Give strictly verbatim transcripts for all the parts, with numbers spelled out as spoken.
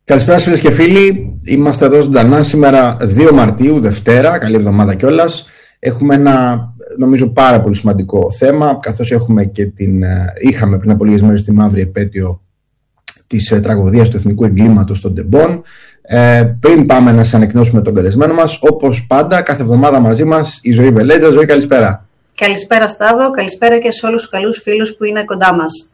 Καλησπέρα φίλες και φίλοι, είμαστε εδώ ζωντανά σήμερα δύο Μαρτίου, Δευτέρα, καλή εβδομάδα κιόλας. Έχουμε ένα νομίζω πάρα πολύ σημαντικό θέμα, καθώς έχουμε και την, είχαμε πριν από λίγες μέρες τη μαύρη επέτειο της ε, τραγωδίας του εθνικού εγκλήματος των Τεμπών. Ε, πριν πάμε να σας ανακοινώσουμε τον καλεσμένο μας, όπως πάντα κάθε εβδομάδα μαζί μας η Ζωή Βελέτζα. Ζωή, καλησπέρα. Καλησπέρα Σταύρο, καλησπέρα και σε όλους τους καλούς φίλους που είναι κοντά μας.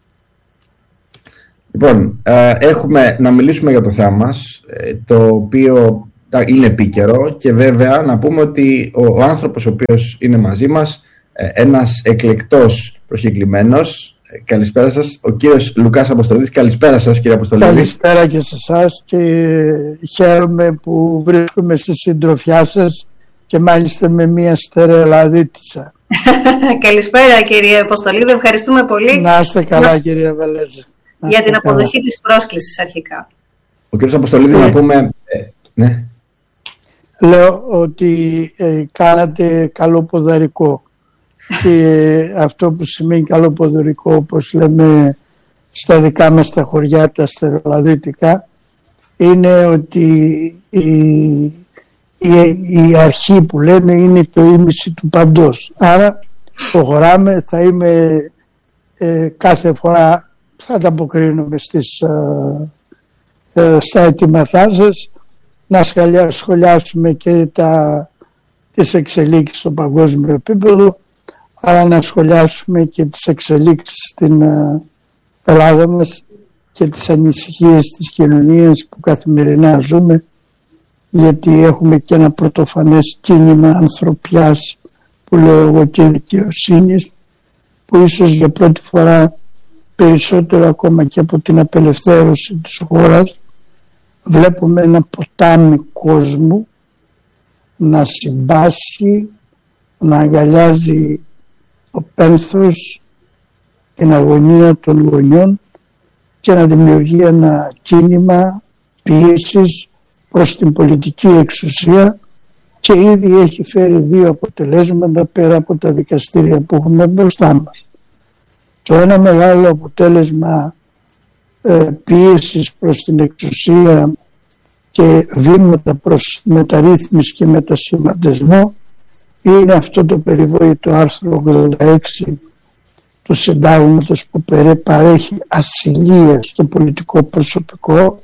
Λοιπόν, ε, έχουμε να μιλήσουμε για το θέμα μας, ε, το οποίο είναι επίκαιρο, και βέβαια να πούμε ότι ο, ο άνθρωπος ο οποίος είναι μαζί μας, ε, ένας εκλεκτός προσκεκλημένος, ε, καλησπέρα σας, ο κύριος Λουκάς Αποστολίδης. Καλησπέρα σας, κύριε Αποστολίδη. Καλησπέρα και σε εσάς, και χαίρομαι που βρίσκομαι στη συντροφιά σας και μάλιστα με μια στερεολαδίτισσα. Καλησπέρα κύριε Αποστολίδη, ευχαριστούμε πολύ. Να είστε καλά κυρία Βελέτζα. Για την αποδοχή καλά της πρόσκλησης αρχικά. Ο κύριος Αποστολίδη, ε, να πούμε... Ε, ναι. Λέω ότι ε, κάνατε καλό ποδαρικό. Και αυτό που σημαίνει καλό ποδαρικό, όπως λέμε στα δικά μας τα χωριά, τα στερεολαδίτικα, είναι ότι η, η, η αρχή που λένε είναι το ίμιση του παντός. Άρα προχωράμε, θα είμαι ε, κάθε φορά... θα ανταποκρίνουμε στις, ε, ε, στα αιτήματά σας, να σχολιάσουμε και τα, τις εξελίξεις στο παγκόσμιο επίπεδο, αλλά να σχολιάσουμε και τις εξελίξεις στην ε, Ελλάδα μας και τις ανησυχίες της κοινωνίας που καθημερινά ζούμε, γιατί έχουμε και ένα πρωτοφανές κίνημα ανθρωπιάς που λέω εγώ και δικαιοσύνης, που ίσως για πρώτη φορά, περισσότερο ακόμα και από την απελευθέρωση της χώρας, βλέπουμε ένα ποτάμι κόσμου να συμπάσχει, να αγκαλιάζει ο πένθος, την αγωνία των γονιών και να δημιουργεί ένα κίνημα πίεσης προς την πολιτική εξουσία, και ήδη έχει φέρει δύο αποτελέσματα πέρα από τα δικαστήρια που έχουμε μπροστά μας. Το ένα μεγάλο αποτέλεσμα ε, πίεσης προς την εξουσία και βήματα προς μεταρρύθμιση και μετασχηματισμό είναι αυτό το περιβόητο άρθρο ογδόντα έξι του Συντάγματος, που παρέχει ασυλία στο πολιτικό προσωπικό.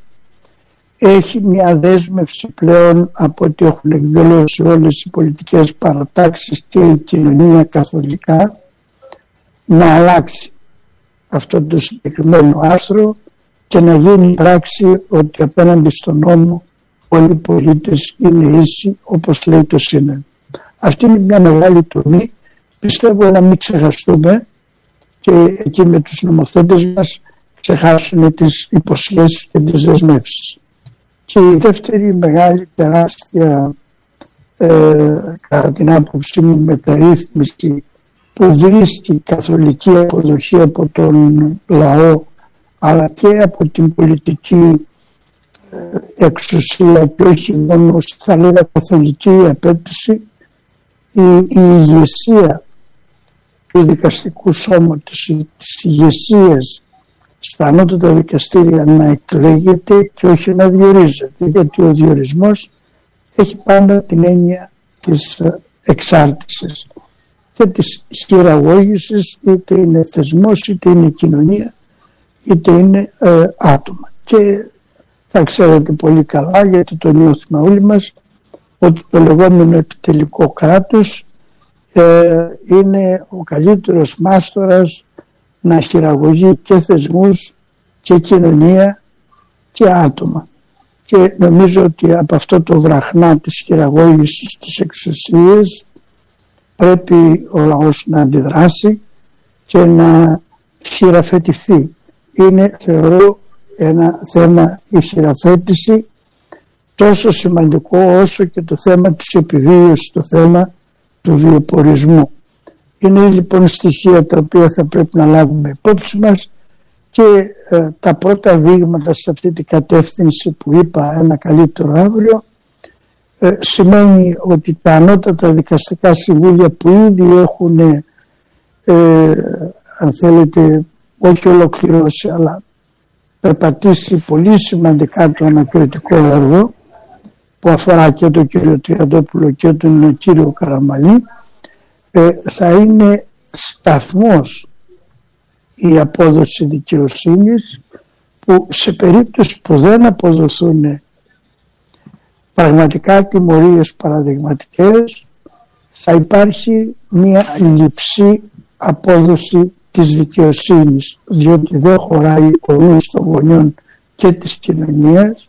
Έχει μια δέσμευση πλέον από ό,τι έχουν εκδηλώσει όλες οι πολιτικές παρατάξεις και η κοινωνία καθολικά, να αλλάξει αυτό το συγκεκριμένο άρθρο και να γίνει πράξη ότι απέναντι στον νόμο όλοι οι πολίτες είναι ίσοι, όπως λέει το Σύνολο. Αυτή είναι μια μεγάλη τομή, πιστεύω, να μην ξεχαστούμε και εκεί με τους νομοθέτες μας ξεχάσουν τις υποσχέσεις και τις δεσμεύσεις. Και η δεύτερη μεγάλη τεράστια ε, κατά την άποψή μου μεταρρύθμιση που βρίσκει καθολική αποδοχή από τον λαό αλλά και από την πολιτική εξουσία, και όχι μόνο, θα λέγα, καθολική απέτηση, η, η ηγεσία του δικαστικού σώματος, της ηγεσίας στα ανώτατα δικαστήρια να εκλέγεται και όχι να διορίζεται, γιατί ο διορισμός έχει πάντα την έννοια της εξάρτησης και της χειραγώγησης, είτε είναι θεσμός, είτε είναι κοινωνία, είτε είναι ε, άτομα. Και θα ξέρετε πολύ καλά, γιατί το νιώθουμε όλοι μας, ότι το λεγόμενο επιτελικό κράτος ε, είναι ο καλύτερος μάστορας να χειραγωγεί και θεσμούς και κοινωνία και άτομα. Και νομίζω ότι από αυτό το βραχνά της χειραγώγησης της εξουσίας πρέπει ο λαός να αντιδράσει και να χειραφετηθεί. Είναι, θεωρώ, ένα θέμα η χειραφέτηση τόσο σημαντικό όσο και το θέμα της επιβίωσης, το θέμα του βιοπορισμού. Είναι λοιπόν στοιχεία τα οποία θα πρέπει να λάβουμε υπόψη μας, και ε, τα πρώτα δείγματα σε αυτή την κατεύθυνση που είπα, ένα καλύτερο αύριο, ε, σημαίνει ότι τα ανώτατα δικαστικά συμβούλια που ήδη έχουν ε, αν θέλετε όχι ολοκληρώσει αλλά περπατήσει πολύ σημαντικά το ανακριτικό έργο που αφορά και τον κύριο Τριαντόπουλο και τον κύριο Καραμανλή, ε, θα είναι σταθμός η απόδοση δικαιοσύνης, που σε περίπτωση που δεν αποδοθούν πραγματικά τιμωρίες παραδειγματικές, θα υπάρχει μια λειψή απόδοση της δικαιοσύνης, διότι δεν χωράει ο νους των γονιών και της κοινωνίας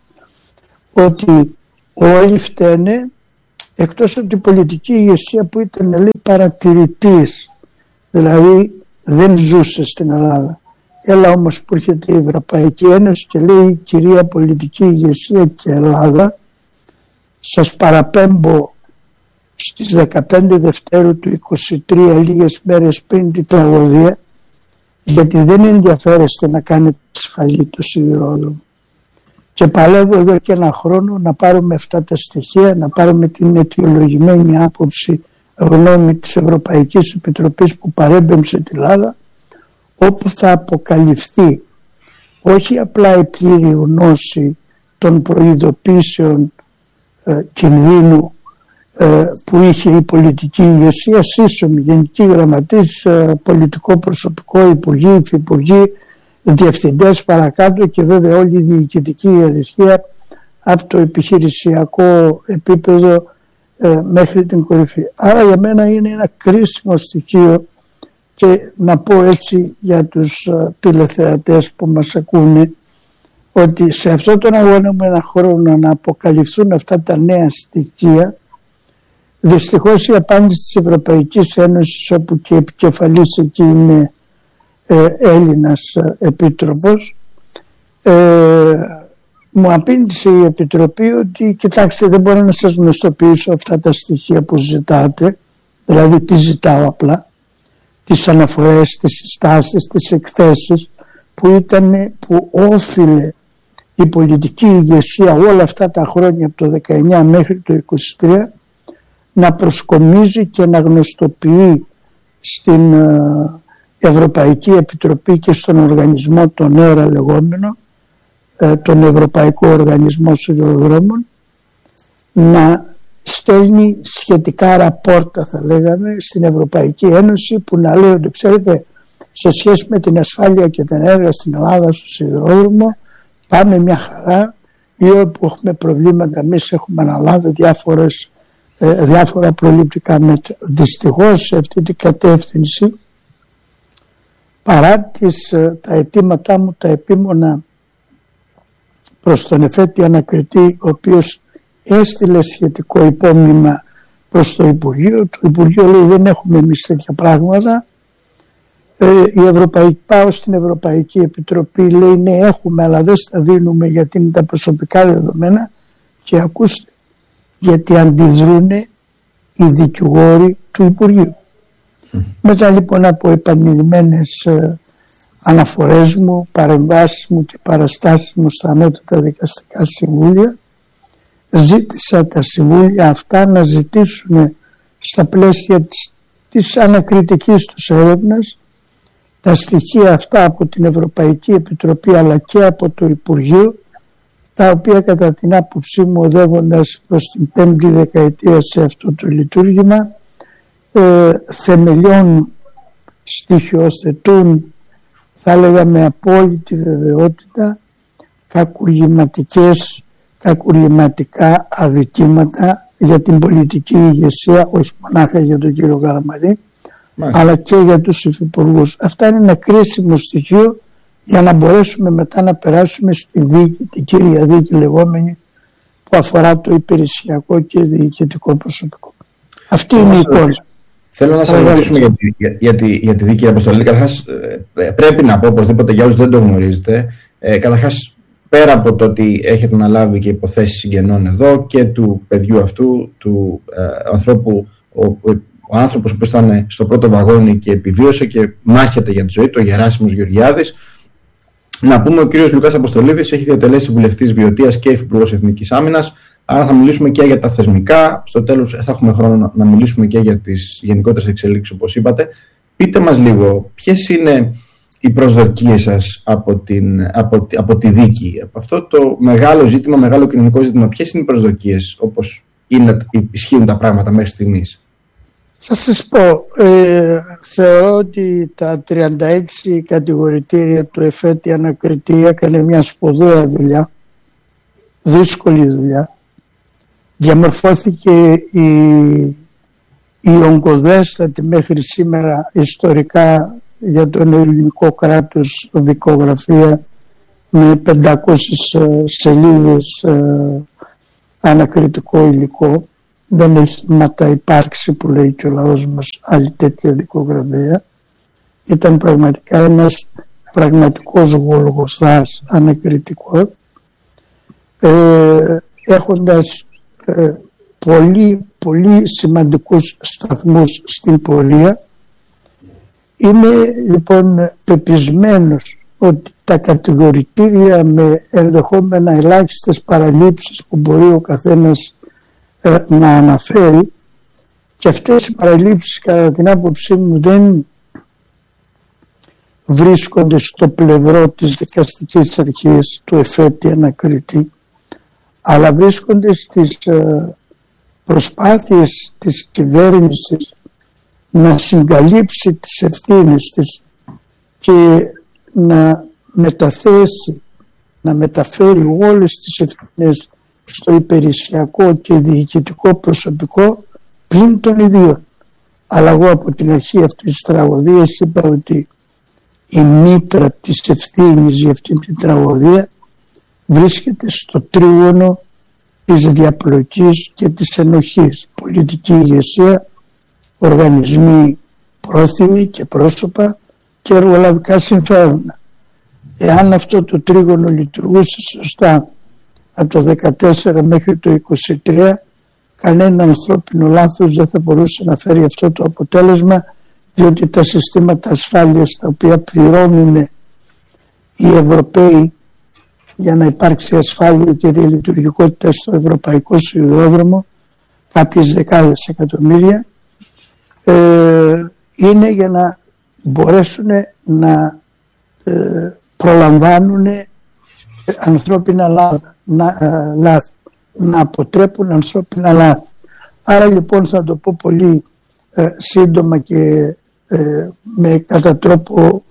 ότι όλοι φταίνε, εκτός από την πολιτική ηγεσία που ήταν, λέει, παρατηρητής, δηλαδή δεν ζούσε στην Ελλάδα. Έλα όμως που έρχεται η Ευρωπαϊκή Ένωση και λέει, κυρία πολιτική ηγεσία και Ελλάδα, σας παραπέμπω στις δεκαπέντε Δευτέρου του είκοσι τρία, λίγες μέρες πριν την τραγωδία, γιατί δεν ενδιαφέρεστε να κάνετε ασφαλή το σιδηρόδρομο. Και παλεύω εδώ και ένα χρόνο να πάρουμε αυτά τα στοιχεία, να πάρουμε την αιτιολογημένη άποψη γνώμη της Ευρωπαϊκής Επιτροπής που παρέμπεμψε την Ελλάδα, όπου θα αποκαλυφθεί όχι απλά η πλήρη γνώση των προειδοποίησεων ε, κινδύνου ε, που είχε η πολιτική ηγεσία, σύσσωμη, γενική γραμματής, ε, πολιτικό προσωπικό, υπουργοί, υφυπουργοί, διευθυντές παρακάτω και βέβαια όλη η διοικητική ιεραρχία από το επιχειρησιακό επίπεδο ε, μέχρι την κορυφή. Άρα για μένα είναι ένα κρίσιμο στοιχείο, και να πω έτσι για τους ε, τηλεθεατές που μας ακούνε, ότι σε αυτόν τον αγώνα με ένα χρόνο να αποκαλυφθούν αυτά τα νέα στοιχεία, δυστυχώς η απάντηση της Ευρωπαϊκής Ένωσης, όπου και επικεφαλής εκεί είναι ε, Έλληνας ε, επίτροπος, ε, μου απήντησε η Επιτροπή ότι κοιτάξτε, δεν μπορώ να σας γνωστοποιήσω αυτά τα στοιχεία που ζητάτε, δηλαδή τι ζητάω απλά, τις αναφορές, τις συστάσεις, τις εκθέσεις που ήταν, που όφιλε η πολιτική ηγεσία όλα αυτά τα χρόνια από το δεκαεννιά μέχρι το είκοσι τρία να προσκομίζει και να γνωστοποιεί στην Ευρωπαϊκή Επιτροπή και στον οργανισμό τον ΕΡΑ λεγόμενο, τον Ευρωπαϊκό Οργανισμό Σιδηροδρόμων, να στέλνει σχετικά ραπόρτα, θα λέγαμε, στην Ευρωπαϊκή Ένωση, που να λέει ότι ξέρετε, σε σχέση με την ασφάλεια και την έργα στην Ελλάδα στο σιδηρόδρομο πάμε μια χαρά, ή όπου έχουμε προβλήματα εμείς έχουμε αναλάβει διάφορες, ε, διάφορα προληπτικά μέτρα. Δυστυχώς σε αυτή την κατεύθυνση, παρά τις, ε, τα αιτήματά μου τα επίμονα προς τον εφέτη ανακριτή, ο οποίος έστειλε σχετικό υπόμνημα προς το Υπουργείο. Το Υπουργείο λέει δεν έχουμε εμείς τέτοια πράγματα. Ε, η Ευρωπαϊκή, πάω στην Ευρωπαϊκή Επιτροπή, λέει ναι έχουμε, αλλά δεν στα δίνουμε γιατί είναι τα προσωπικά δεδομένα, και ακούστε, γιατί αντιδρούν οι δικηγόροι του Υπουργείου. Mm. Μετά λοιπόν από επανειλημμένες ε, αναφορές μου, παρεμβάσεις μου και παραστάσεις μου στα ανώτατα δικαστικά συμβούλια, ζήτησα τα συμβούλια αυτά να ζητήσουν στα πλαίσια της, της ανακριτικής τους έρευνας τα στοιχεία αυτά από την Ευρωπαϊκή Επιτροπή αλλά και από το Υπουργείο, τα οποία κατά την άποψή μου, οδεύοντας προς την πέμπτη δεκαετία σε αυτό το λειτουργήμα, ε, θεμελιώνουν, στοιχειοθετούν, θα έλεγα με απόλυτη βεβαιότητα, κακουργηματικές, κακουργηματικά αδικήματα για την πολιτική ηγεσία, όχι μονάχα για τον κύριο Καραμανλή, αλλά και για τους υφυπουργούς. Αυτά είναι ένα κρίσιμο στοιχείο για να μπορέσουμε μετά να περάσουμε στη δίκη, την κύρια δίκη λεγόμενη, που αφορά το υπηρεσιακό και διοικητικό προσωπικό. Αυτή είναι η εικόνα. Θέλω να σας ρωτήσουμε για τη, για, για, τη, για τη δίκη αποστολή. Καταρχάς, πρέπει να πω οπωσδήποτε για όσους δεν το γνωρίζετε, ε, καταρχάς, πέρα από το ότι έχετε αναλάβει και υποθέσεις συγγενών εδώ και του παιδιού αυτού, του ε, ανθρώπου, ο, ο, ο άνθρωπος που ήταν στο πρώτο βαγόνι και επιβίωσε και μάχεται για τη ζωή του, ο Γεράσιμος Γεωργιάδης, να πούμε ο κύριος Λουκάς Αποστολίδης έχει διατελέσει βουλευτής Βιωτίας και υφυπουργός Εθνικής Άμυνας. Άρα θα μιλήσουμε και για τα θεσμικά. Στο τέλος θα έχουμε χρόνο να μιλήσουμε και για τις γενικότερες εξελίξεις, όπως είπατε. Πείτε μας λίγο ποιες είναι οι προσδοκίες σας από, την, από, από τη δίκη, από αυτό το μεγάλο ζήτημα, μεγάλο κοινωνικό ζήτημα? Ποιες είναι οι προσδοκίες, όπως είναι, ισχύουν τα πράγματα μέχρι στιγμής? Θα σας πω, ε, θεωρώ ότι τα τριάντα έξι κατηγορητήρια του εφέτη ανακριτή έκανε μια σπουδαία δουλειά, δύσκολη δουλειά. Διαμορφώθηκε η, η ογκοδέστατη μέχρι σήμερα ιστορικά για το ελληνικό κράτος δικογραφία με πεντακόσιες σελίδες ε, ανακριτικό υλικό. Δεν έχει μεταυπάρξει, που λέει και ο λαός μας, άλλη τέτοια δικογραφία. Ήταν πραγματικά ένας πραγματικός Γολγοθάς ανακριτικός, ε, έχοντας ε, πολύ, πολύ σημαντικούς σταθμούς στην πορεία. Είμαι λοιπόν πεπισμένος ότι τα κατηγορητήρια με ενδεχόμενα ελάχιστες παραλήψεις που μπορεί ο καθένας ε, να αναφέρει, και αυτές οι παραλήψεις κατά την άποψή μου δεν βρίσκονται στο πλευρό της δικαστικής αρχής του εφέτη ανακριτή, αλλά βρίσκονται στις ε, προσπάθειες της κυβέρνησης να συγκαλύψει τις ευθύνες της και να μεταθέσει, να μεταφέρει όλες τις ευθύνες στο υπηρεσιακό και διοικητικό προσωπικό πλην των ιδίων. Αλλά εγώ από την αρχή αυτής της τραγωδίας είπα ότι η μήτρα της ευθύνης για αυτή την τραγωδία βρίσκεται στο τρίγωνο της διαπλοκής και της ενοχής. Πολιτική ηγεσία, οργανισμοί πρόθυμοι και πρόσωπα και εργολαβικά συμφέροντα. Εάν αυτό το τρίγωνο λειτουργούσε σωστά από το δεκατέσσερα μέχρι το είκοσι τρία, κανένα ανθρώπινο λάθος δεν θα μπορούσε να φέρει αυτό το αποτέλεσμα, διότι τα συστήματα ασφάλειας τα οποία πληρώνουν οι Ευρωπαίοι για να υπάρξει ασφάλεια και διαλειτουργικότητα στο ευρωπαϊκό σιδηρόδρομο, κάποιες δεκάδες εκατομμύρια, ε, είναι για να μπορέσουν να ε, προλαμβάνουν ανθρώπινα λάθη, να, ε, λάθη, να αποτρέπουν ανθρώπινα λάθη. Άρα λοιπόν θα το πω πολύ ε, σύντομα και ε, με κατά τρόπο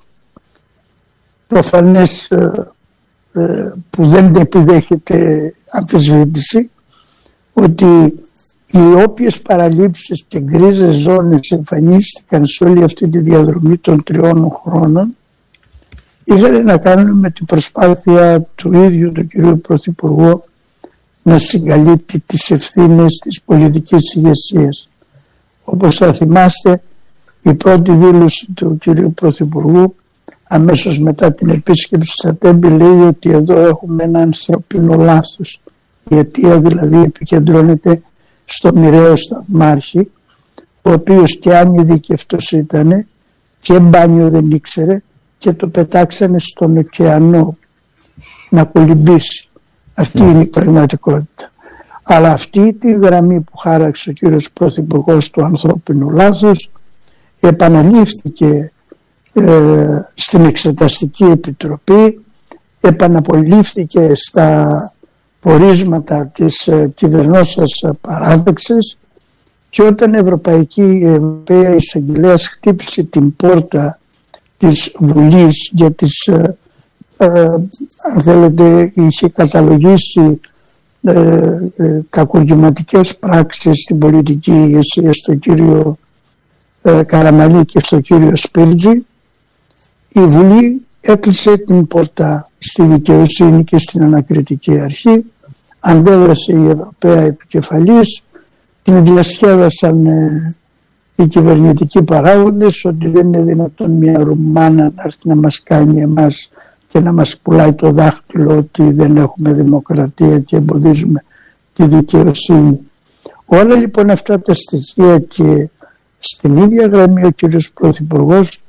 προφανές ε, ε, που δεν επιδέχεται αμφισβήτηση, ότι οι όποιες παραλήψεις και γκρίζες ζώνες εμφανίστηκαν σε όλη αυτή τη διαδρομή των τριών χρόνων είχαν να κάνουν με την προσπάθεια του ίδιου του κυρίου Πρωθυπουργού να συγκαλύπτει τις ευθύνες της πολιτικής ηγεσίας. Όπως θα θυμάστε, η πρώτη δήλωση του κυρίου Πρωθυπουργού αμέσως μετά την επίσκεψη στα Τέμπη λέει ότι εδώ έχουμε ένα ανθρωπίνο λάθος. Η αιτία δηλαδή επικεντρώνεται στο μοιραίο σταθμάρχη, ο οποίος και ανειδικευτός ήταν και μπάνιο δεν ήξερε και το πετάξανε στον ωκεανό να κολυμπήσει. Αυτή είναι η πραγματικότητα. Αλλά αυτή τη γραμμή που χάραξε ο κύριος Πρωθυπουργός του ανθρώπινου λάθους επαναλήφθηκε ε, στην Εξεταστική Επιτροπή, επαναπολήφθηκε στα πορίσματα της ε, κυβερνώσας παράδεξης, και όταν η Ευρωπαϊκή Ευρωπαία Εισαγγελέας χτύπησε την πόρτα της Βουλής για τις ε, ε, αν θέλετε είχε καταλογίσει ε, ε, κακουργηματικές πράξεις στην πολιτική ηγεσία στον κύριο ε, Καραμανλή και στον κύριο Σπίλτζη, η Βουλή έκλεισε την πόρτα στη δικαιοσύνη και στην ανακριτική αρχή, αντέδρασε η Ευρωπαία επικεφαλής, την διασκέδασαν ε, οι κυβερνητικοί παράγοντες ότι δεν είναι δυνατόν μια Ρουμάνα να έρθει να μας κάνει εμάς και να μας πουλάει το δάχτυλο ότι δεν έχουμε δημοκρατία και εμποδίζουμε τη δικαιοσύνη. Όλα λοιπόν αυτά τα στοιχεία, και στην ίδια γραμμή ο κύριος Πρωθυπουργός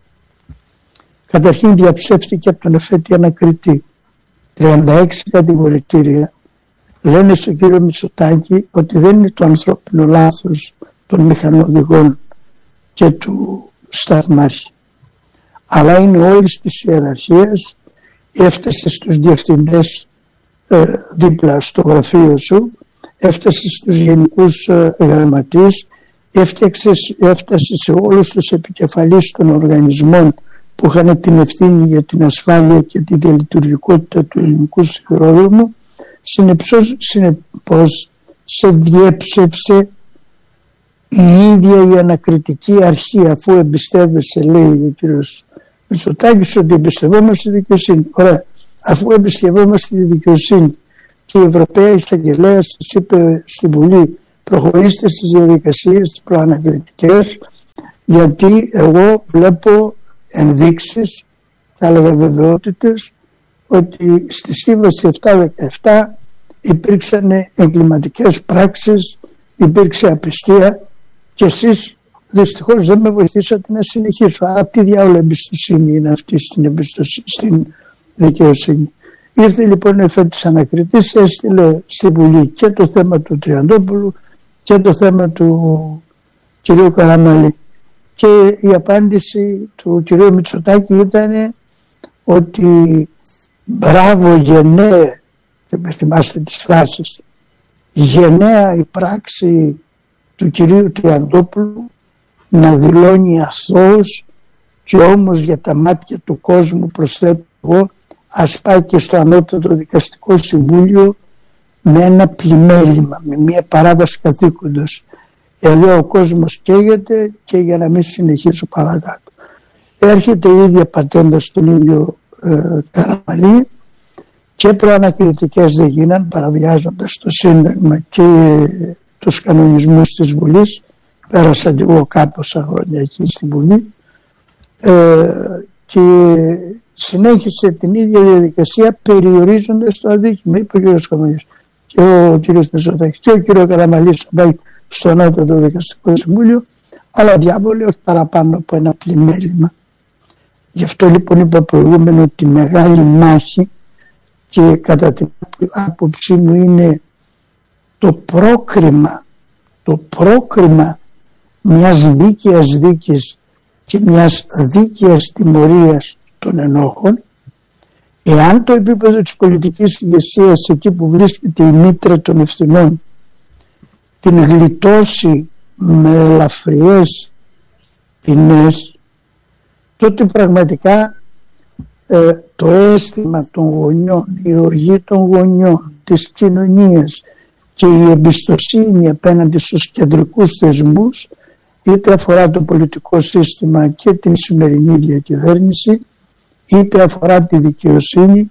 καταρχήν διαψεύστηκε από τον εφέτη ανακριτή. τριάντα έξι κατηγορητήρια λένε στον κύριο Μητσοτάκη ότι δεν είναι το ανθρώπινο λάθος των μηχανοδηγών και του σταθμάρχη, αλλά είναι όλης της ιεραρχίας. Έφτασε στους διευθυντές ε, δίπλα στο γραφείο σου, έφτασε στους γενικούς ε, γραμματείς, έφταξε, έφτασε σε όλους τους επικεφαλείς των οργανισμών που είχαν την ευθύνη για την ασφάλεια και τη διαλειτουργικότητα του ελληνικού σιδηρόδρομου. Συνεπώς σε διέψευσε η ίδια η ανακριτική αρχή, αφού εμπιστεύεσαι, λέει ο κύριος Μητσοτάκης, ότι εμπιστευόμαστε τη δικαιοσύνη. Ωραία, αφού εμπιστευόμαστε τη δικαιοσύνη και η Ευρωπαία Εισαγγελέα σας είπε στην Βουλή προχωρήστε στις διαδικασίες τις προανακριτικές, γιατί εγώ βλέπω ενδείξεις, θα έλεγα βεβαιότητες, ότι στη Σύμβαση επτακόσια δεκαεπτά υπήρξαν εγκληματικές πράξεις, υπήρξε απιστία και εσείς δυστυχώς δεν με βοηθήσατε να συνεχίσω. Άρα τι διάολο εμπιστοσύνη είναι αυτή στην, εμπιστοσύνη, στην δικαιοσύνη. Ήρθε λοιπόν η ΕΦΕ της ανακριτής, έστειλε στη Βουλή και το θέμα του Τριαντόπουλου και το θέμα του κυρίου Καραμαλή. Και η απάντηση του κυρίου Μητσοτάκη ήταν ότι μπράβο γενναία, δεν θυμάστε τις φράσεις, γενναία η πράξη του κυρίου Τριαντόπουλου να δηλώνει αθώος και όμως για τα μάτια του κόσμου, προσθέτω εγώ, ας πάει και στο Ανώτατο Δικαστικό Συμβούλιο με ένα πλημέλημα, με μια παράβαση καθήκοντος. Εδώ ο κόσμος καίγεται και για να μην συνεχίσω παρακάτω. Έρχεται η ίδια πατέντα στον ίδιο ε, Καραμαλή και προανακριτικές δεν γίναν, παραβιάζοντας το Σύνταγμα και τους κανονισμούς της Βουλής. Πέρασα και εγώ κάπως χρόνια εκεί στη Βουλή ε, και συνέχισε την ίδια διαδικασία περιορίζοντας το αδίκημα, είπε ο κ. Καμαλής και ο κ. Μητσοτάκης και ο κ. Καραμαλής θα πάει στο Ανώτατο Δικαστικό Συμβούλιο, αλλά διάβολοι όχι παραπάνω από ένα πλημέλημα. Γι' αυτό λοιπόν είπα προηγούμενο ότι μεγάλη μάχη, και κατά την άποψή μου είναι το πρόκριμα, το πρόκριμα μιας δίκαιας δίκης και μιας δίκαιας τιμωρίας των ενόχων, εάν το επίπεδο της πολιτικής ηγεσίας εκεί που βρίσκεται η μήτρα των ευθυνών την γλιτώσει με ελαφριές ποινές, τότε πραγματικά ε, το αίσθημα των γονιών, η οργή των γονιών, της κοινωνίας και η εμπιστοσύνη απέναντι στους κεντρικούς θεσμούς, είτε αφορά το πολιτικό σύστημα και την σημερινή διακυβέρνηση, είτε αφορά τη δικαιοσύνη,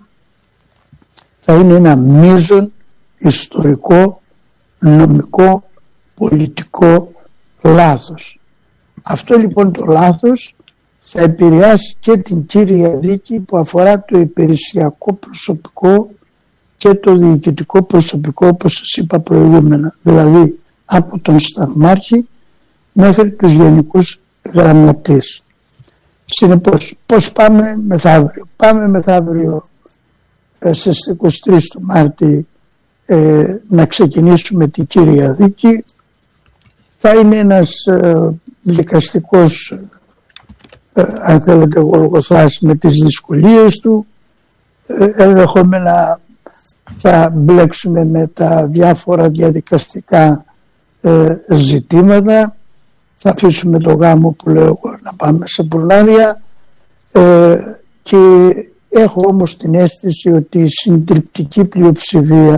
θα είναι ένα μείζον ιστορικό, νομικό, πολιτικό λάθος. Αυτό λοιπόν το λάθος θα επηρεάσει και την κύρια δίκη που αφορά το υπηρεσιακό προσωπικό και το διοικητικό προσωπικό, όπως σας είπα προηγούμενα, δηλαδή από τον σταθμάρχη μέχρι τους γενικούς γραμματείς. Συνεπώς, πώς πάμε μεθαύριο? Πάμε μεθαύριο ε, στις είκοσι τρεις του Μάρτη ε, να ξεκινήσουμε την κύρια δίκη. Θα είναι ένας ε, δικαστικός ε, αν θέλετε γολγοθάς με τις δυσκολίες του. ε, ενδεχόμενα θα μπλέξουμε με τα διάφορα διαδικαστικά ε, ζητήματα. Θα αφήσουμε το γάμο που λέω εγώ να πάμε σε πουρνάρια ε, και έχω όμως την αίσθηση ότι η συντριπτική πλειοψηφία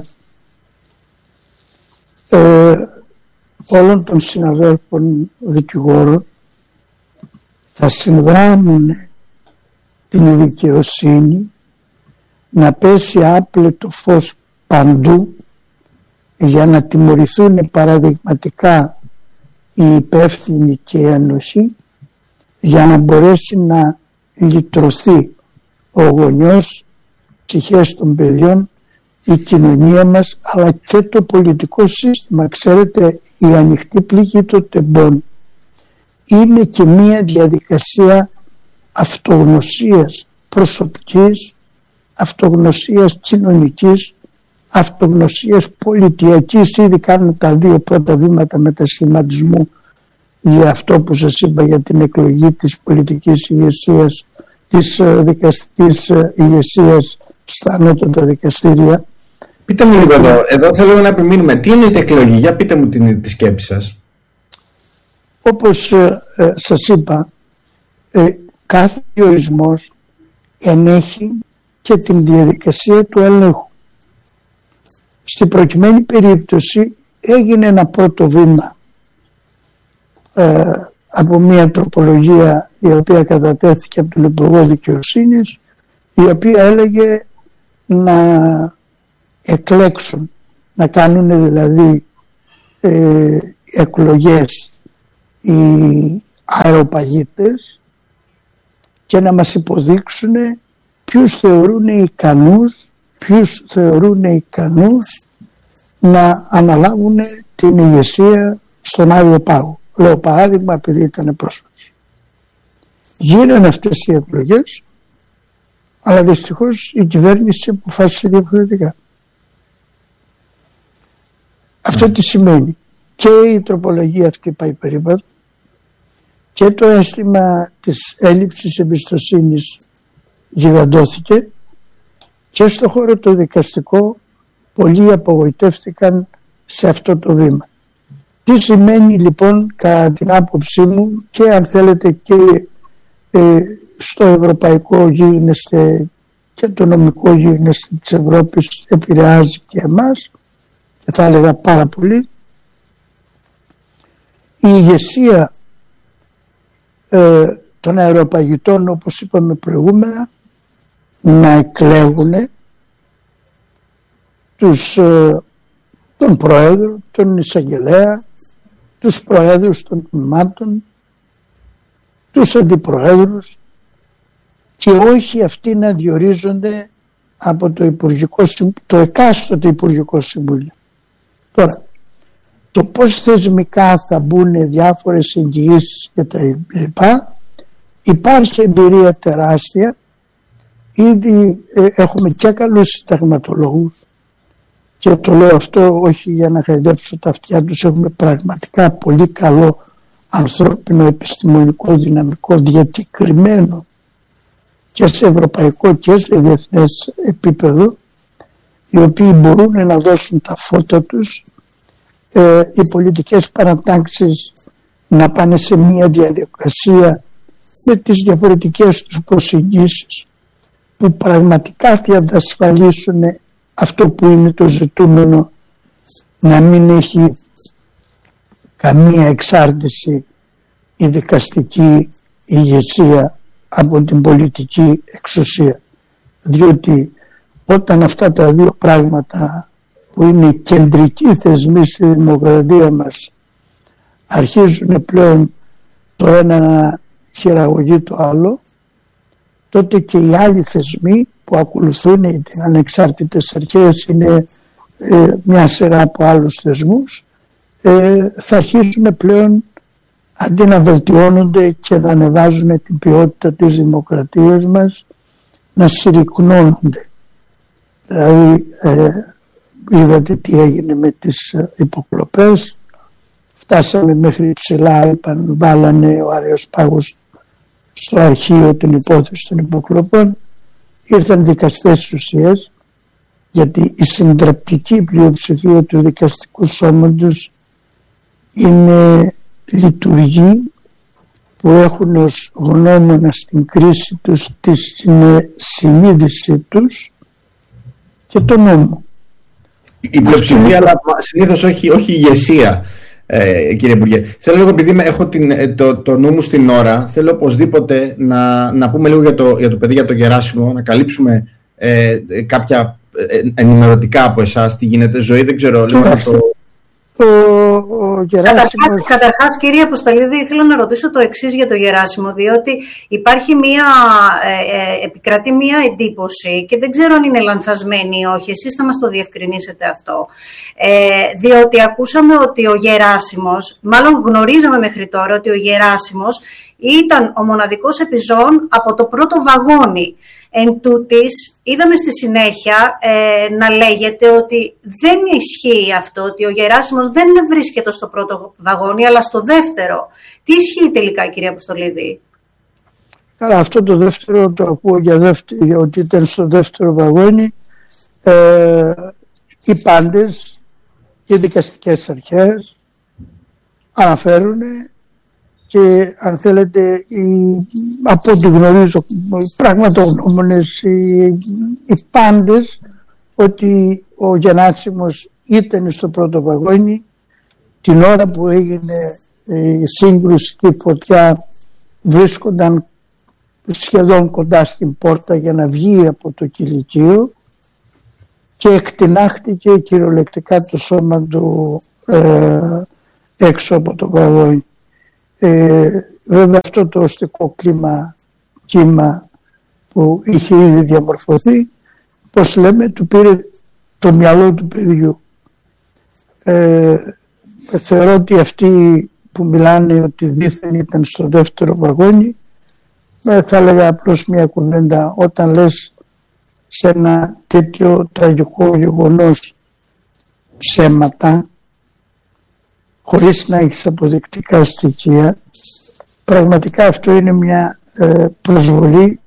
ε, όλων των συναδέλφων δικηγόρων θα συνδράμουν την δικαιοσύνη να πέσει άπλετο φως παντού για να τιμωρηθούν παραδειγματικά οι υπεύθυνοι και η ένωση, για να μπορέσει να λυτρωθεί ο γονιός, ψυχές των παιδιών, η κοινωνία μας, αλλά και το πολιτικό σύστημα. Ξέρετε, η ανοιχτή πληγή των τεμπών είναι και μία διαδικασία αυτογνωσίας προσωπικής, αυτογνωσίας κοινωνικής, αυτογνωσίας πολιτιακής. Ήδη κάνουν τα δύο πρώτα βήματα μετασχηματισμού για αυτό που σας είπα για την εκλογή της πολιτικής ηγεσίας της δικαστικής ηγεσίας στα ανώτατα δικαστήρια. Πείτε μου λίγο εδώ, εδώ θέλω να επιμείνουμε. Τι εννοείται εκλογή, για πείτε μου την, τη σκέψη σας. Όπως ε, ε, σας είπα, ε, κάθε διορισμός ενέχει και την διαδικασία του ελέγχου. Στην προκειμένη περίπτωση έγινε ένα πρώτο βήμα ε, από μια τροπολογία η οποία κατατέθηκε από τον Υπουργό Δικαιοσύνης, η οποία έλεγε να εκλέξουν, να κάνουν δηλαδή ε, εκλογές οι αεροπαγίτες και να μας υποδείξουν ποιους θεωρούν ικανούς, ποιους θεωρούν ικανούς να αναλάβουν την ηγεσία στον Άριο Πάγο. Λέω παράδειγμα επειδή ήταν πρόσφατοι. Γίνανε αυτές οι εκλογές, αλλά δυστυχώς η κυβέρνηση αποφάσισε διαφορετικά. Αυτό τι σημαίνει? Και η τροπολογία αυτή πάει περίπατο και το αίσθημα της έλλειψης εμπιστοσύνης γιγαντώθηκε και στο χώρο το δικαστικό πολλοί απογοητεύτηκαν σε αυτό το βήμα. Τι σημαίνει λοιπόν κατά την άποψή μου και αν θέλετε και ε, στο ευρωπαϊκό γίγνεσθε και το νομικό γίγνεσθε της Ευρώπης επηρεάζει και εμάς και θα έλεγα πάρα πολύ. Η ηγεσία ε, των αεροπαγητών, όπως είπαμε προηγούμενα, να εκλέγουν τους, ε, τον Πρόεδρο, τον Εισαγγελέα, τους Προέδρους των τμήματων, τους Αντιπροέδρους και όχι αυτοί να διορίζονται από το, Υπουργικό, το εκάστοτε Υπουργικό Συμβούλιο. Τώρα, το πώς θεσμικά θα μπουν διάφορες εγγυήσεις και τα λοιπά, υπάρχει εμπειρία τεράστια. Ήδη ε, έχουμε και καλούς συνταγματολόγους και το λέω αυτό όχι για να χαϊδέψω τα αυτιά τους, έχουμε πραγματικά πολύ καλό ανθρώπινο επιστημονικό δυναμικό διακεκριμένο και σε ευρωπαϊκό και σε διεθνές επίπεδο, οι οποίοι μπορούν να δώσουν τα φώτα τους, ε, οι πολιτικές παρατάξεις να πάνε σε μια διαδικασία με τις διαφορετικές τους προσεγγίσεις που πραγματικά θα αντασφαλίσουν αυτό που είναι το ζητούμενο, να μην έχει καμία εξάρτηση η δικαστική ηγεσία από την πολιτική εξουσία. Διότι όταν αυτά τα δύο πράγματα που είναι κεντρικοί θεσμοί στη δημοκρατία μας αρχίζουν πλέον το ένα να χειραγωγεί το άλλο, τότε και οι άλλοι θεσμοί που ακολουθούν οι ανεξάρτητες αρχές, είναι ε, μια σειρά από άλλους θεσμούς, ε, θα αρχίσουν πλέον αντί να βελτιώνονται και να ανεβάζουν την ποιότητα της δημοκρατίας μας, να συρρυκνώνονται. Δηλαδή ε, είδατε τι έγινε με τις υποκλοπές, φτάσαμε μέχρι ψηλά, είπαν, βάλανε ο Άριος Πάγος στο αρχείο την υπόθεση των υποκλοπών, ήρθαν δικαστές της ουσίας, γιατί η συντριπτική πλειοψηφία του δικαστικού σώματος είναι λειτουργοί που έχουν ως γνώμονα στην κρίση τους τη συνείδησή τους και το νόμο. Η πλειοψηφία, αλλά συνήθως όχι, όχι η ηγεσία, ε, κύριε Υπουργέ. Θέλω λίγο, επειδή έχω την, το, το νου μου στην ώρα, θέλω οπωσδήποτε να, να πούμε λίγο για το, για το παιδί, για το Γεράσιμο, να καλύψουμε ε, κάποια ε, ενημερωτικά από εσάς, τι γίνεται ζωή, δεν ξέρω. Λίγο να το... Ο, ο Καταρχάς, καταρχάς, κύριε Αποστολίδη, θέλω να ρωτήσω το εξής για το Γεράσιμο, διότι υπάρχει μία, ε, ε, επικρατεί μία εντύπωση και δεν ξέρω αν είναι λανθασμένη ή όχι, εσείς θα μας το διευκρινίσετε αυτό, ε, διότι ακούσαμε ότι ο Γεράσιμος, μάλλον γνωρίζαμε μέχρι τώρα ότι ο Γεράσιμος ήταν ο μοναδικός επιζών από το πρώτο βαγόνι. Εν τούτης, είδαμε στη συνέχεια ε, να λέγεται ότι δεν ισχύει αυτό, ότι ο Γεράσιμος δεν βρίσκεται στο πρώτο βαγόνι, αλλά στο δεύτερο. Τι ισχύει τελικά, κύριε Αποστολίδη? Καλά, αυτό το δεύτερο το ακούω για, δεύτερο, για ότι ήταν στο δεύτερο βαγόνι. Ε, οι πάντες, οι δικαστικές αρχές αναφέρουν και αν θέλετε οι, από ό,τι γνωρίζω οι πραγματογνώμονες, οι, οι πάντες, ότι ο Γεράσιμος ήταν στο πρώτο βαγόνι την ώρα που έγινε η σύγκρουση και η φωτιά, βρίσκονταν σχεδόν κοντά στην πόρτα για να βγει από το κηλικείο και εκτινάχτηκε κυριολεκτικά το σώμα του ε, έξω από το βαγόνι. Ε, βέβαια αυτό το οστικό κλίμα, κύμα που είχε ήδη διαμορφωθεί, πώς λέμε, του πήρε το μυαλό του παιδιού. Ε, θεωρώ ότι αυτοί που μιλάνε ότι δήθεν ήταν στο δεύτερο βαγόνι, ε, θα έλεγα απλώς μια κουβέντα. Όταν λες σε ένα τέτοιο τραγικό γεγονός ψέματα, χωρίς να έχεις αποδεικτικά στοιχεία, πραγματικά αυτό είναι μια ε, προσβολή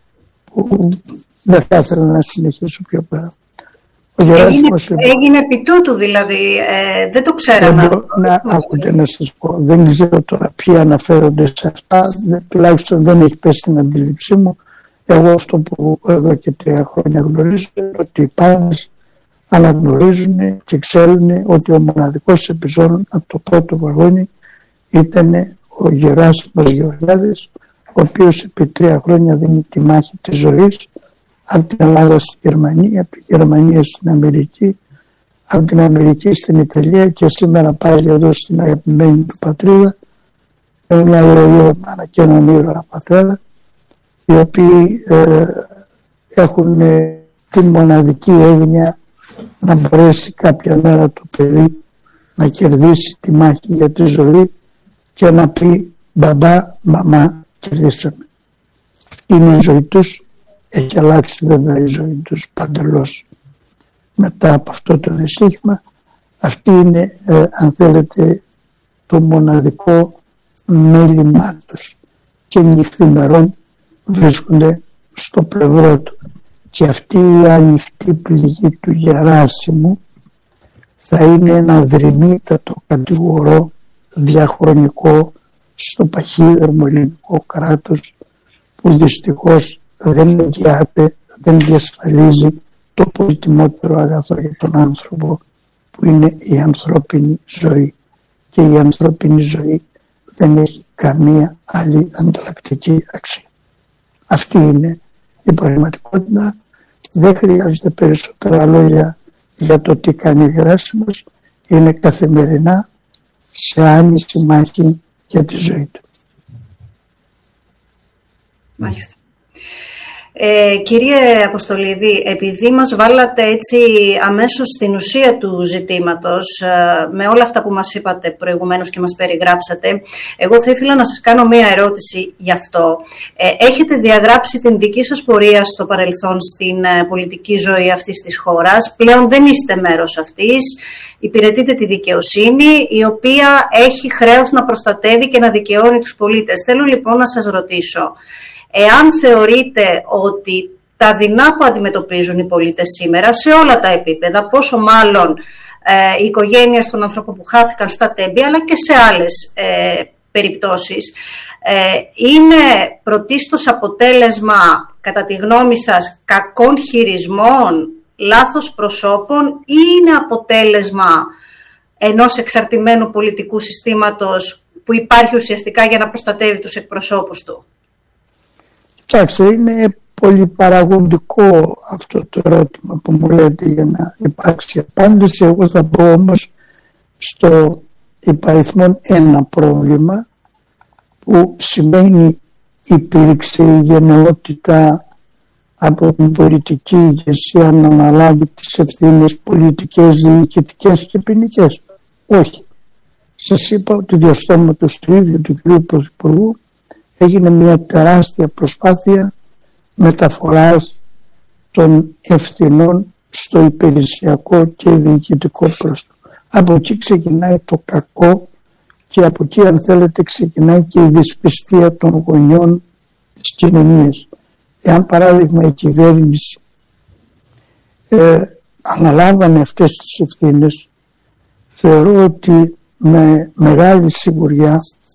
που δεν θα ήθελα να συνεχίσω πιο πέρα. Έγινε, έγινε επί τούτου δηλαδή, ε, δεν το ξέραμε. Δεν να άκουτε να σας πω, δεν ξέρω τώρα ποιοι αναφέρονται σε αυτά, τουλάχιστον δεν έχει πέσει στην αντίληψή μου. Εγώ αυτό που εδώ και τρία χρόνια γνωρίζω είναι ότι οι πάντες αναγνωρίζουν και ξέρουν ότι ο μοναδικός επιζών από το πρώτο βαγόνι ήταν ο Γεράσιμος Γεωργιάδης, ο οποίος επί τρία χρόνια δίνει τη μάχη της ζωής από την Ελλάδα στη Γερμανία, από τη Γερμανία στην Αμερική, από την Αμερική στην Ιταλία και σήμερα πάλι εδώ στην αγαπημένη του πατρίδα, με μια ηρωία μάνα και έναν ήρωα πατέρα, οι οποίοι ε, έχουν ε, την μοναδική έγνοια να μπορέσει κάποια μέρα το παιδί να κερδίσει τη μάχη για τη ζωή και να πει μπαμπά, μαμά, κερδίσαμε. Είναι η ζωή τους, έχει αλλάξει βέβαια η ζωή τους παντελώς μετά από αυτό το δυστύχημα. Αυτή είναι ε, αν θέλετε το μοναδικό μέλημά τους και νυχθημερών βρίσκονται στο πλευρό του. Και αυτή η ανοιχτή πληγή του Γεράσιμου θα είναι ένα δρυμύτατο κατηγορό διαχρονικό στο παχύδερμο ελληνικό κράτος που δυστυχώς δεν εγγυάται, δεν διασφαλίζει το πολυτιμότερο αγαθό για τον άνθρωπο που είναι η ανθρώπινη ζωή. Και η ανθρώπινη ζωή δεν έχει καμία άλλη ανταλλακτική αξία. Αυτή είναι η πραγματικότητα. Δεν χρειάζεται περισσότερα λόγια για το τι κάνει ο Γεράσιμος. Είναι καθημερινά σε άνηση μάχη για τη ζωή του. Μάλιστα. Ε, κύριε Αποστολίδη, επειδή μας βάλατε έτσι αμέσως στην ουσία του ζητήματος, με όλα αυτά που μας είπατε προηγουμένως και μας περιγράψατε, εγώ θα ήθελα να σας κάνω μία ερώτηση γι' αυτό. Ε, έχετε διαγράψει την δική σας πορεία στο παρελθόν στην πολιτική ζωή αυτής της χώρας, πλέον δεν είστε μέρος αυτής, υπηρετείτε τη δικαιοσύνη, η οποία έχει χρέος να προστατεύει και να δικαιώνει τους πολίτες. Θέλω λοιπόν να σας ρωτήσω, εάν θεωρείτε ότι τα δεινά που αντιμετωπίζουν οι πολίτες σήμερα σε όλα τα επίπεδα, πόσο μάλλον ε, οι οικογένειες των ανθρώπων που χάθηκαν στα Τέμπη, αλλά και σε άλλες ε, περιπτώσεις, ε, είναι πρωτίστως αποτέλεσμα, κατά τη γνώμη σας, κακών χειρισμών, λάθος προσώπων ή είναι αποτέλεσμα ενός εξαρτημένου πολιτικού συστήματος που υπάρχει ουσιαστικά για να προστατεύει τους εκπροσώπους του? Κοιτάξτε, είναι πολύ παραγωγικό αυτό το ερώτημα που μου λέτε για να υπάρξει απάντηση. Εγώ θα πω όμως στο υπαριθμόν ένα πρόβλημα που σημαίνει υπήρξε η γενναιότητα από την πολιτική ηγεσία να αναλάβει τις ευθύνες πολιτικές, διοικητικές και ποινικές. Όχι. Σας είπα ότι διαστόματος του ίδιου του κ. Πρωθυπουργού έγινε μια τεράστια προσπάθεια μεταφοράς των ευθυνών στο υπηρεσιακό και διοικητικό πρόσωπο. Από εκεί ξεκινάει το κακό και από εκεί, αν θέλετε, ξεκινάει και η δυσπιστία των γονιών, της κοινωνίας. Εάν παράδειγμα η κυβέρνηση ε, αναλάβανε αυτές τις ευθύνες, θεωρώ ότι με μεγάλη σιγουριά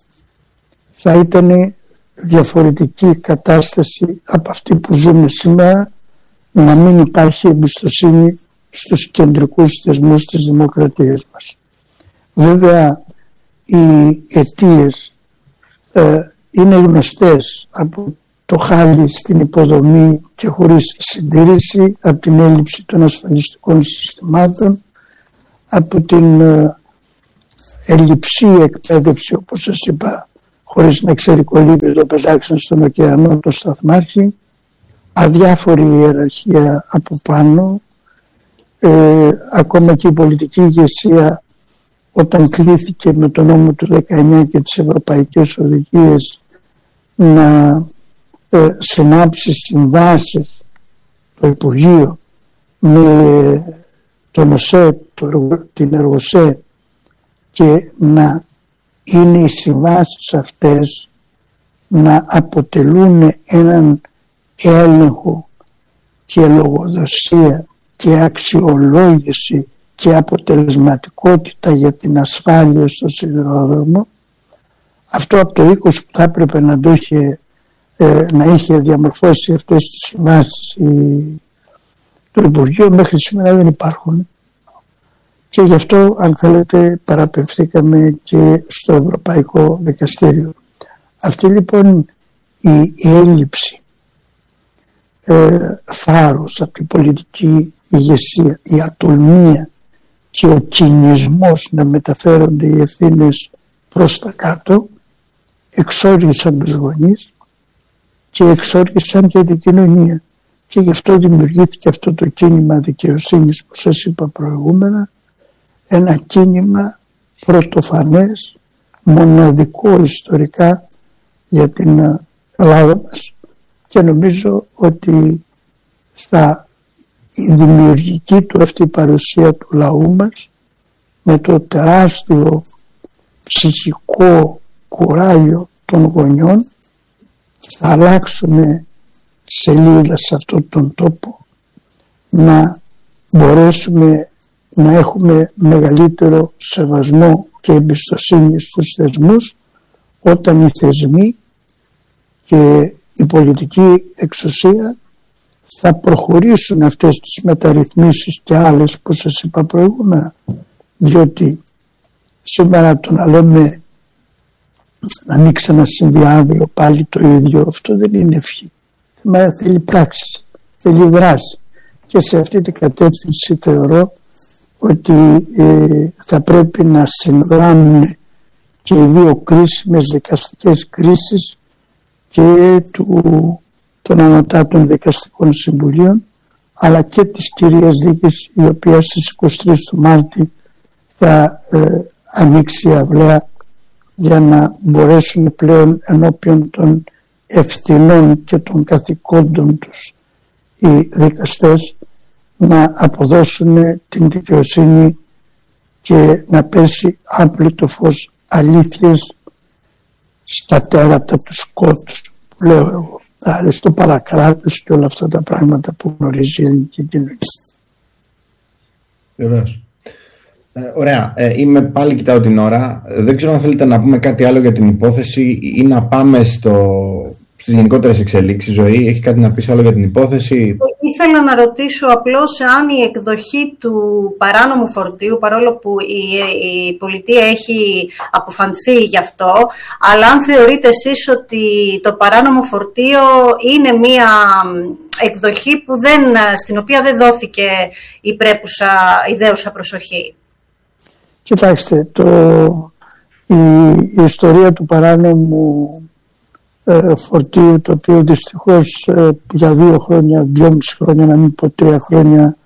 θα ήταν διαφορετική κατάσταση από αυτή που ζούμε σήμερα, να μην υπάρχει εμπιστοσύνη στους κεντρικούς θεσμούς της δημοκρατίας μας. Βέβαια οι αιτίες ε, είναι γνωστές, από το χάλι στην υποδομή και χωρίς συντήρηση, από την έλλειψη των ασφαλιστικών συστημάτων, από την ε, ελλειψή εκπαίδευση, όπως σας είπα, χωρίς να ξέρει κολύμπης το πετάξαν στον ωκεανό το σταθμάρχη, αδιάφορη ιεραρχία από πάνω, ε, ακόμα και η πολιτική ηγεσία όταν κλήθηκε με τον νόμο του δεκαεννιά και τις ευρωπαϊκές οδηγίες να ε, συνάψει συμβάσεις το Υπουργείο με τον ΟΣΕ, το, την ΕΡΓΟΣΕ, και να είναι οι συμβάσεις αυτές να αποτελούν έναν έλεγχο και λογοδοσία και αξιολόγηση και αποτελεσματικότητα για την ασφάλεια στο σιδηρόδρομο. Αυτό από το είκοσι που θα έπρεπε να, το είχε, ε, να είχε διαμορφώσει αυτές τις συμβάσεις η, το Υπουργείο, μέχρι σήμερα δεν υπάρχουν. Και γι' αυτό, αν θέλετε, παραπεμφθήκαμε και στο Ευρωπαϊκό Δικαστήριο. Αυτή λοιπόν η έλλειψη ε, θάρρος από την πολιτική ηγεσία, η ατολμία και ο κινησμός να μεταφέρονται οι ευθύνες προς τα κάτω, εξόργησαν τους γονείς και εξόργησαν και την κοινωνία. Και γι' αυτό δημιουργήθηκε αυτό το κίνημα δικαιοσύνης που σας είπα προηγούμενα, ένα κίνημα πρωτοφανές, μοναδικό ιστορικά για την Ελλάδα μας, και νομίζω ότι στα η δημιουργική του αυτή παρουσία του λαού μας, με το τεράστιο ψυχικό κουράγιο των γονιών, θα αλλάξουμε σελίδα σε αυτόν τον τόπο, να μπορέσουμε να έχουμε μεγαλύτερο σεβασμό και εμπιστοσύνη στους θεσμούς, όταν οι θεσμοί και η πολιτική εξουσία θα προχωρήσουν αυτές τις μεταρρυθμίσεις και άλλες που σας είπα προηγούμενα. Διότι σήμερα το να λέμε να μην ξανασυμβεί αύριο πάλι το ίδιο, αυτό δεν είναι ευχή. Μα θέλει πράξη, θέλει δράση, και σε αυτή την κατεύθυνση θεωρώ ότι ε, θα πρέπει να συνδράμουν και οι δύο κρίσιμες δικαστικές κρίσεις και του, των ανωτάτων δικαστικών συμβουλίων, αλλά και της κυρίας δίκης, η οποία στις είκοσι τρεις του Μάρτη θα ε, ανοίξει η αυλαία για να μπορέσουν πλέον ενώπιον των ευθυνών και των καθηκόντων τους οι δικαστές να αποδώσουν την δικαιοσύνη και να πέσει άπλυτο φως αλήθειας στα τέρατα του σκότους, που λέω εγώ, δηλαδή στο παρακράτος και όλα αυτά τα πράγματα που γνωρίζει η ελληνική κοινωνία. Βεβαίως. Ε, ωραία. Ε, είμαι πάλι, κοιτάω την ώρα. Δεν ξέρω αν θέλετε να πούμε κάτι άλλο για την υπόθεση ή να πάμε στο, στις γενικότερες εξελίξεις. Ζωή, έχει κάτι να πεις άλλο για την υπόθεση? Ήθελα να ρωτήσω απλώς αν η εκδοχή του παράνομου φορτίου, παρόλο που η, η πολιτεία έχει αποφανθεί γι' αυτό, αλλά αν θεωρείτε εσείς ότι το παράνομο φορτίο είναι μία εκδοχή που δεν, στην οποία δεν δόθηκε η πρέπουσα ιδέουσα προσοχή. Κοιτάξτε, το, η, η ιστορία του παράνομου ε, φορτίου, το οποίο δυστυχώς ε, για δύο χρόνια, δυόμιση χρόνια, να μην πω τρία χρόνια,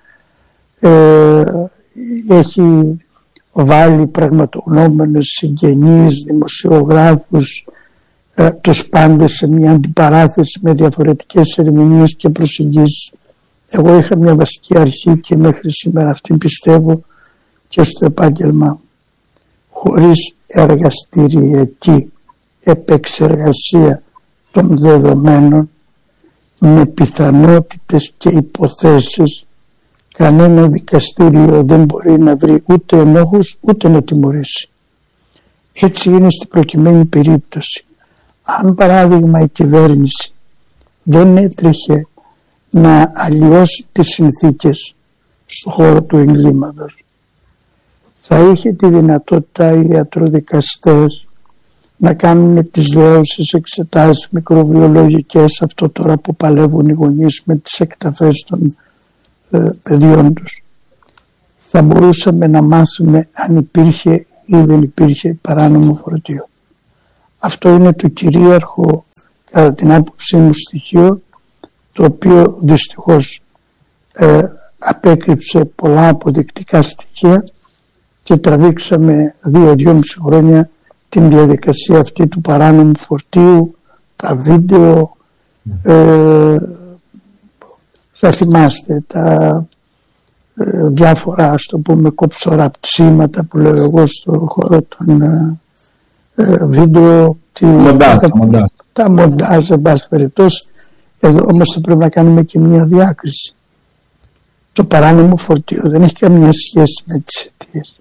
ε, έχει βάλει πραγματογνώμενους, συγγενείς, δημοσιογράφους, ε, τους πάντες σε μια αντιπαράθεση με διαφορετικές ερμηνείες και προσεγγίσεις. Εγώ είχα μια βασική αρχή και μέχρι σήμερα αυτή πιστεύω και στο επάγγελμα. Χωρίς εργαστηριακή επεξεργασία των δεδομένων, με πιθανότητες και υποθέσεις, κανένα δικαστήριο δεν μπορεί να βρει ούτε ενόχους ούτε να τιμωρήσει. Έτσι είναι στην προκειμένη περίπτωση. Αν παράδειγμα η κυβέρνηση δεν έτρεχε να αλλοιώσει τις συνθήκες στον χώρο του εγκλήματος, θα είχε τη δυνατότητα οι ιατροδικαστές να κάνουν τις δέωσες εξετάσεις μικροβιολογικές, αυτό τώρα που παλεύουν οι γονείς με τις εκταφές των ε, παιδιών τους. Θα μπορούσαμε να μάθουμε αν υπήρχε ή δεν υπήρχε παράνομο φορτίο. Αυτό είναι το κυρίαρχο, κατά την άποψή μου, στοιχείο, το οποίο δυστυχώς ε, απέκρυψε πολλά αποδεικτικά στοιχεία και τραβήξαμε δύο-δυόμιση χρόνια την διαδικασία αυτή του παράνομου φορτίου, τα βίντεο, ε, θα θυμάστε τα ε, διάφορα, ας το πούμε, κοψοραπτήματα που λέω εγώ στο χώρο των ε, ε, βίντεο, τη, μοντάζ, τα, μοντάζ. τα μοντάζ, εν πάση περιπτώσει. Εδώ όμως θα πρέπει να κάνουμε και μια διάκριση. Το παράνομο φορτίο δεν έχει καμία σχέση με τις αιτίες.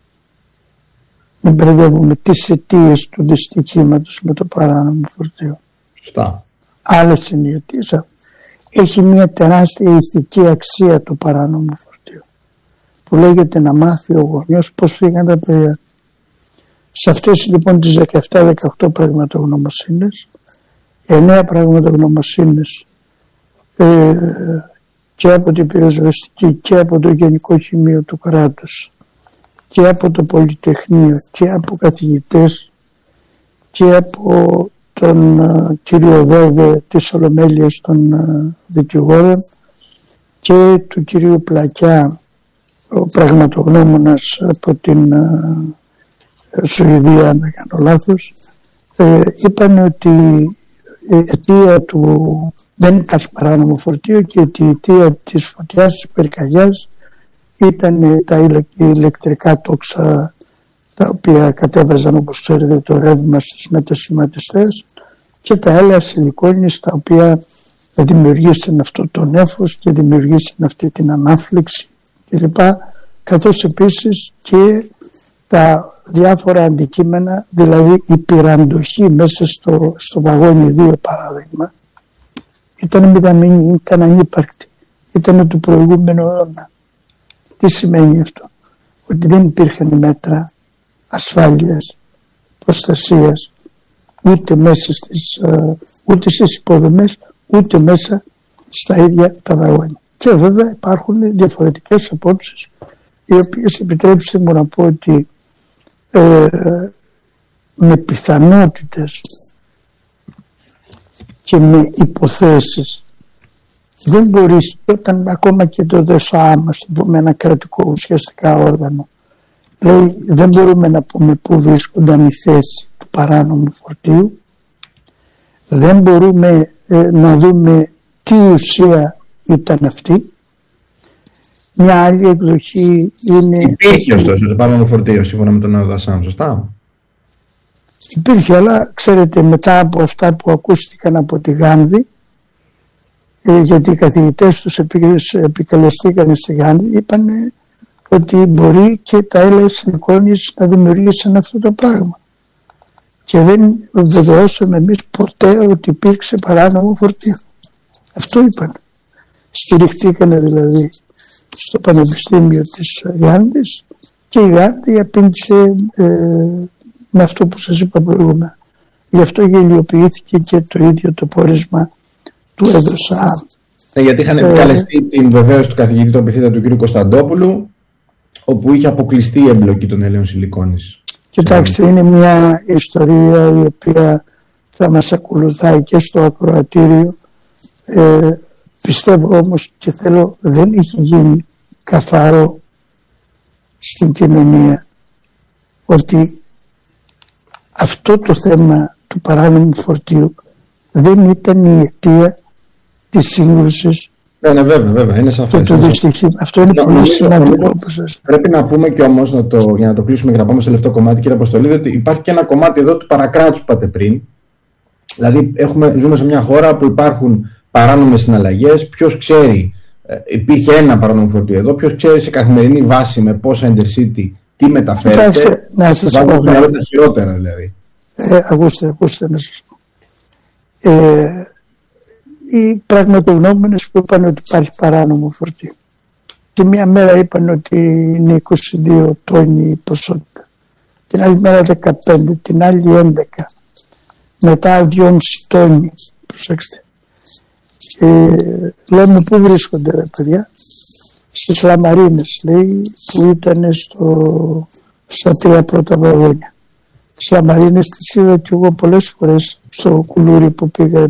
Μην μπερδεύουμε τις αιτίες του δυστυχήματος με το παράνομο φορτίο. Σωστά. Άλλες είναι οι αιτίες. Έχει μια τεράστια ηθική αξία το παράνομο φορτίο, που λέγεται να μάθει ο γονιός πώς φύγαν τα παιδιά. Σε αυτές λοιπόν τις δεκαεπτά δεκαοκτώ πραγματογνωμοσύνες, εννέα πραγματογνωμοσύνες ε, και από την πυροσβεστική και από το Γενικό Χημείο του κράτους και από το Πολυτεχνείο και από καθηγητές και από τον uh, κύριο Δέδε της Ολομέλειας των uh, δικηγόρων και του κυρίου Πλακιά, ο πραγματογνώμονας από την uh, Σουηδία, αν δεν κάνω λάθος, ε, είπαν ότι η αιτία του δεν υπάρχει παράνομο φορτίο και ότι η αιτία της φωτιάς της πυρκαγιάς ήταν τα ηλεκτρικά τόξα τα οποία κατέβαζαν, όπως ξέρετε, το ρεύμα στους μετασχηματιστές και τα έλαια σιλικόνης τα οποία δημιουργήσαν αυτό το νέφος και δημιουργήσαν αυτή την ανάφλεξη κλπ. Καθώς επίσης και τα διάφορα αντικείμενα, δηλαδή η πυραντοχή μέσα στο, στο βαγόνι δύο παράδειγμα, ήταν μηδαμινή, ήταν ανύπαρκτη, ήταν του προηγούμενου αιώνα. Τι σημαίνει αυτό? Ότι δεν υπήρχαν μέτρα ασφάλειας, προστασίας, ούτε μέσα στις, ούτε στις υποδομές, ούτε μέσα στα ίδια τα βαγόνια. Και βέβαια υπάρχουν διαφορετικές απόψεις, οι οποίες, επιτρέψτε μου να πω, ότι ε, με πιθανότητες και με υποθέσεις δεν μπορείς, όταν ακόμα και το ΔΕΣΟΑΜ, ας πούμε, ένα κρατικό ουσιαστικά όργανο, λέει δεν μπορούμε να πούμε πού βρίσκονταν η θέση του παράνομου φορτίου, δεν μπορούμε ε, να δούμε τι ουσία ήταν αυτή. Μια άλλη εκδοχή είναι... Υπήρχε ωστόσο το παράνομο φορτίο σύμφωνα με τον ΔΑΣΑΜ, σωστά? Υπήρχε, αλλά ξέρετε, μετά από αυτά που ακούστηκαν από τη Γάνδη, ε, γιατί οι καθηγητές τους επικαλεστήκαν στη Γάνδη, είπαν ότι μπορεί και τα έλαια σιλικόνης να δημιουργήσουν αυτό το πράγμα. Και δεν βεβαιώσαμε εμείς ποτέ ότι υπήρξε παράνομο φορτίο. Αυτό είπαν. Στηριχτήκανε δηλαδή στο Πανεπιστήμιο της Γάνδης και η Γάνδη απήντησε ε, με αυτό που σας είπα προηγούμενα. Γι' αυτό γελιοποιήθηκε και το ίδιο το πόρισμα του ΕΔΟΣΑ. Ε, γιατί είχαν επικαλεστεί ε, την βεβαίωση του καθηγητή του επιθέτα του κ. Κωνσταντόπουλου, όπου είχε αποκλειστεί η εμπλοκή των έλαιων σιλικόνης. Κοιτάξτε, είναι μια ιστορία η οποία θα μας ακολουθάει και στο ακροατήριο. Ε, πιστεύω όμως και θέλω, δεν έχει γίνει καθαρό στην κοινωνία ότι αυτό το θέμα του παράνομου φορτίου δεν ήταν η αιτία της σύγκρουσης. Ναι, ναι, βέβαια, βέβαια, είναι σαφές. Το αυτό είναι πολύ σημαντικό. Πρέπει να πούμε και όμως, να το, για να το κλείσουμε και να πάμε στο τελευταίο κομμάτι, κύριε Αποστολίδη, ότι υπάρχει και ένα κομμάτι εδώ του παρακράτους που είπατε πριν, Δηλαδή έχουμε, ζούμε σε μια χώρα που υπάρχουν παράνομες συναλλαγές. Ποιος ξέρει, ε, υπήρχε ένα παράνομο φορτίο εδώ, ποιος ξέρει σε καθημερινή βάση με πόσα Intercity τι μεταφέρεται. Κοιτάξτε, να σας πω κάτι. Τα χειρότερα δηλαδή. Ε, ακούστε, ακούστε να σας πω. Ε, οι πραγματογνώμονες που είπαν ότι υπάρχει παράνομο φορτίο. Τη μία μέρα είπαν ότι είναι είκοσι δύο τόνοι η ποσότητα. Την άλλη μέρα δεκαπέντε, την άλλη έντεκα. Μετά δυόμισι τόνοι. Προσέξτε. Ε, λέμε πού βρίσκονται ρε παιδιά. Στις Λαμαρίνες λέει, που ήταν στο, στα τρία πρώτα βαγόνια. Τις Λαμαρίνες τις είδα και εγώ πολλές φορές στο κουλούρι που πήγα